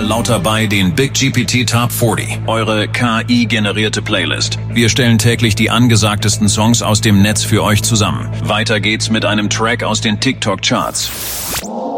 Lauter bei den Big GPT Top 40, eure KI-generierte Playlist. Wir stellen täglich die angesagtesten Songs aus dem Netz für euch zusammen. Weiter geht's mit einem Track aus den TikTok-Charts.